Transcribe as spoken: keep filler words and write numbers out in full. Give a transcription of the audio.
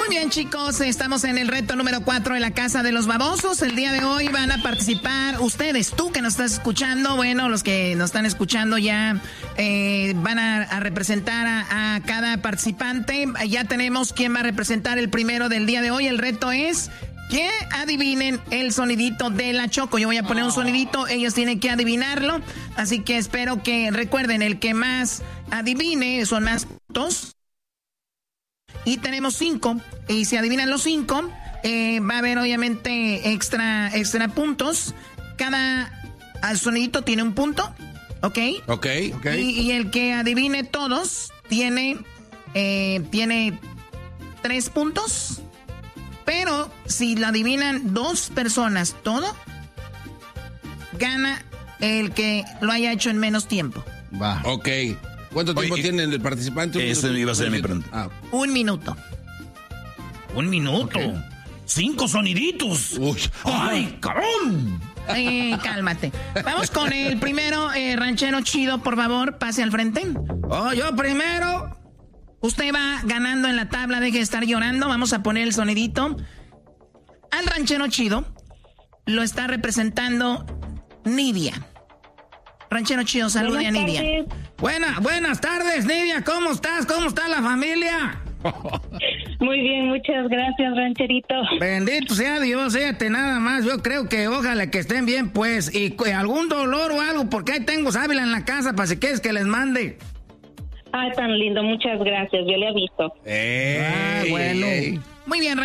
bien, chicos, estamos en el reto número cuatro de la Casa de los Babosos. El día de hoy van a participar ustedes, tú que nos estás escuchando, bueno, los que nos están escuchando ya eh, van a, a representar a, a cada participante. Ya tenemos quién va a representar el primero del día de hoy. El reto es que adivinen el sonidito de la Choco. Yo voy a poner un sonidito, ellos tienen que adivinarlo. Así que espero que recuerden, el que más adivine son más puntos. Y tenemos cinco. Y si adivinan los cinco, eh, va a haber obviamente extra, extra puntos. Cada sonidito tiene un punto. ¿Ok? Ok, ok. Y, y el que adivine todos tiene, eh, tiene tres puntos. Pero si lo adivinan dos personas todo, gana el que lo haya hecho en menos tiempo. Va. Ok. ¿Cuánto tiempo Oye, tiene el participante? Eso iba a ser mi pregunta. Ah. Un minuto. Un minuto. Okay. Cinco soniditos. Uy. ¡Ay, cabrón! Eh, cálmate. Vamos con el primero, eh, ranchero chido, por favor, pase al frente. Oh, yo primero. Usted va ganando en la tabla, deje de estar llorando. Vamos a poner el sonidito. Al ranchero chido lo está representando Nidia. Ranchero chido, salude a Nidia. Buena, buenas tardes, Nidia. ¿Cómo estás? ¿Cómo está la familia? Muy bien, muchas gracias, rancherito. Bendito sea Dios, fíjate nada más. Yo creo que ojalá que estén bien, pues. Y algún dolor o algo, porque ahí tengo sábila en la casa para si quieres que les mande. Ah, tan lindo, muchas gracias, yo le aviso. Ey, Ah, bueno. ey. Muy bien,